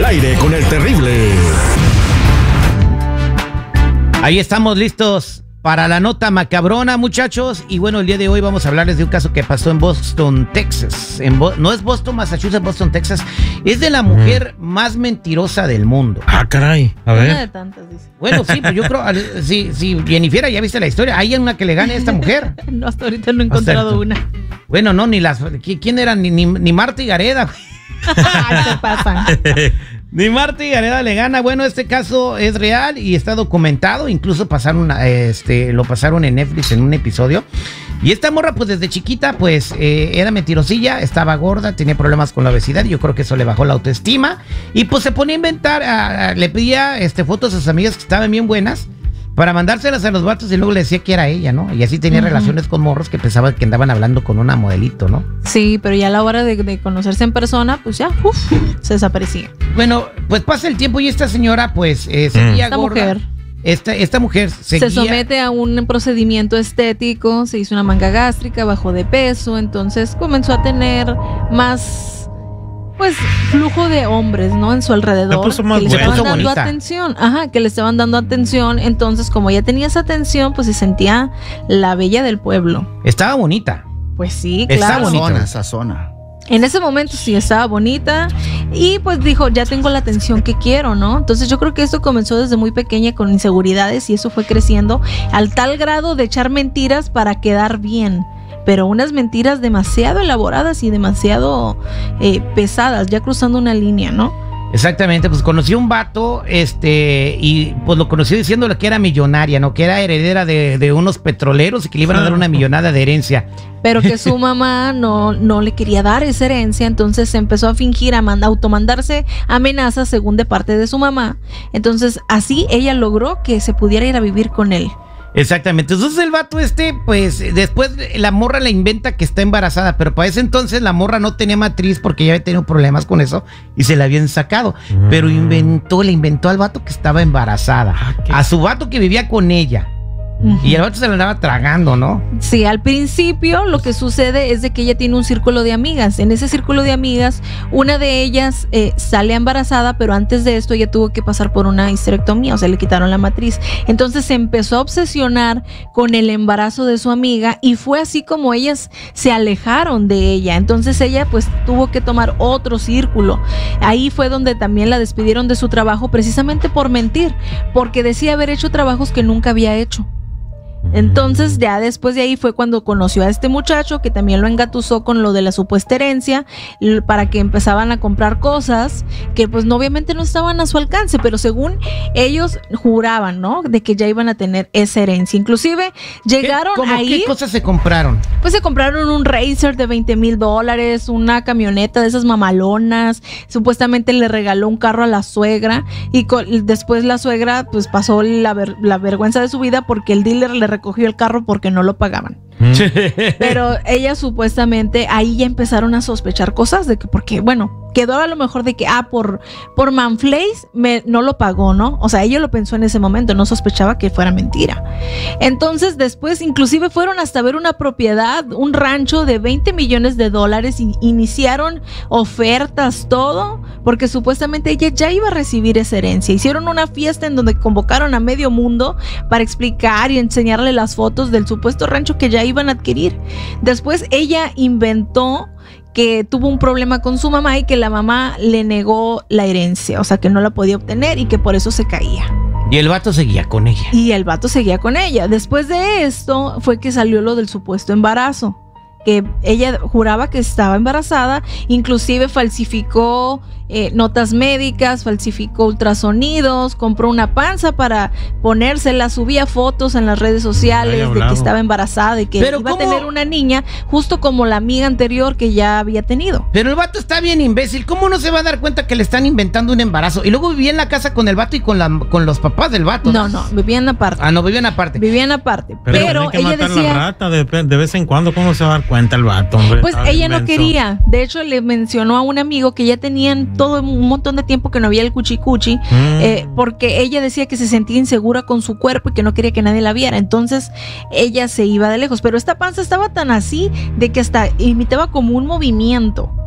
aire con el terrible. Ahí estamos listos para la nota macabrona, muchachos. Y bueno, el día de hoy vamos a hablarles de un caso que pasó en Boston, Texas. No es Boston, Massachusetts, Boston, Texas. Es de la mujer más mentirosa del mundo. Ah, caray. A ver. Una de tantas, dice. Bueno, sí, pues yo creo, sí, Jennifer, ya viste la historia. ¿Hay una que le gane a esta mujer? No, hasta ahorita no he encontrado una. Bueno, no, ni las... ¿Quién era? Ni Marta y Gareda. Ay, se pasan. Ni Marta y Gareda le gana. Bueno, este caso es real y está documentado. Incluso lo pasaron en Netflix en un episodio. Y esta morra, pues desde chiquita, pues era mentirosilla, estaba gorda, tenía problemas con la obesidad. Yo creo que eso le bajó la autoestima. Y pues se ponía a inventar, le pedía fotos a sus amigas que estaban bien buenas para mandárselas a los vatos y luego le decía que era ella, ¿no? Y así tenía relaciones con morros que pensaban que andaban hablando con una modelito, ¿no? Sí, pero ya a la hora de conocerse en persona, pues ya, se desaparecía. Bueno, pues pasa el tiempo y esta señora, pues, seguía Esta gorda. mujer. Esta mujer seguía... Se somete a un procedimiento estético, se hizo una manga gástrica, bajó de peso, entonces comenzó a tener más, pues, flujo de hombres, ¿no? En su alrededor. Se puso más que le estaban dando bonita. atención. Ajá, que le estaban dando atención. Entonces, como ya tenía esa atención, pues se sentía la bella del pueblo. Estaba bonita. Pues sí, Está claro. bonita. Esa zona. En ese momento sí estaba bonita y pues dijo, ya tengo la atención que quiero, ¿no? Entonces yo creo que esto comenzó desde muy pequeña con inseguridades y eso fue creciendo al tal grado de echar mentiras para quedar bien, pero unas mentiras demasiado elaboradas y demasiado pesadas, ya cruzando una línea, ¿no? Exactamente, pues conoció un vato, y pues lo conoció diciéndole que era millonaria, ¿no? Que era heredera de unos petroleros y que le iban a dar una millonada de herencia. Pero que su mamá no le quería dar esa herencia, entonces se empezó a fingir, a automandarse amenazas según de parte de su mamá. Entonces así ella logró que se pudiera ir a vivir con él. Exactamente, entonces el vato pues después la morra le inventa que está embarazada, pero para ese entonces la morra no tenía matriz porque ya había tenido problemas con eso y se la habían sacado, pero le inventó al vato que estaba embarazada, a su vato que vivía con ella. Y el vato se la andaba tragando, ¿no? Sí, al principio lo que sucede es de que ella tiene un círculo de amigas. En ese círculo de amigas, una de ellas sale embarazada, pero antes de esto ella tuvo que pasar por una histerectomía, o sea, le quitaron la matriz. Entonces se empezó a obsesionar con el embarazo de su amiga y fue así como ellas se alejaron de ella. Entonces ella pues tuvo que tomar otro círculo. Ahí fue donde también la despidieron de su trabajo precisamente por mentir, porque decía haber hecho trabajos que nunca había hecho. Entonces ya después de ahí fue cuando conoció a este muchacho que también lo engatusó con lo de la supuesta herencia para que empezaban a comprar cosas que pues obviamente no estaban a su alcance, pero según ellos juraban, ¿no? De que ya iban a tener esa herencia. Inclusive llegaron ahí. ¿Qué cosas se compraron? Pues se compraron un Racer de $20,000, una camioneta de esas mamalonas, supuestamente le regaló un carro a la suegra y después la suegra pues pasó la vergüenza de su vida porque el dealer le recogió el carro porque no lo pagaban. Pero ella supuestamente ahí ya empezaron a sospechar cosas de que porque bueno, quedó a lo mejor de que por manflays no lo pagó, ¿no? O sea, ella lo pensó en ese momento, no sospechaba que fuera mentira. Entonces después inclusive fueron hasta ver una propiedad, un rancho de $20 millones y iniciaron ofertas, todo, porque supuestamente ella ya iba a recibir esa herencia. Hicieron una fiesta en donde convocaron a medio mundo para explicar y enseñarle las fotos del supuesto rancho que ya iban a adquirir. Después ella inventó que tuvo un problema con su mamá y que la mamá le negó la herencia, o sea que no la podía obtener y que por eso se caía. Y el vato seguía con ella. Y el vato seguía con ella. Después de esto fue que salió lo del supuesto embarazo, que ella juraba que estaba embarazada, inclusive falsificó notas médicas, falsificó ultrasonidos, compró una panza para ponérsela, subía fotos en las redes sociales de que estaba embarazada y que iba a tener una niña, justo como la amiga anterior que ya había tenido. Pero el vato está bien imbécil, ¿cómo no se va a dar cuenta que le están inventando un embarazo? Y luego vivía en la casa con el vato y con los papás del vato. No, vivían aparte. Ah, no, vivían aparte. Vivían aparte, pero que ella matar decía... la rata de vez en cuando, ¿cómo se va a dar cuenta el vato, hombre? Pues ella no quería. De hecho, le mencionó a un amigo que ya tenían todo un montón de tiempo que no había el cuchicuchi, porque ella decía que se sentía insegura con su cuerpo y que no quería que nadie la viera. Entonces ella se iba de lejos, pero esta panza estaba tan así de que hasta imitaba como un movimiento.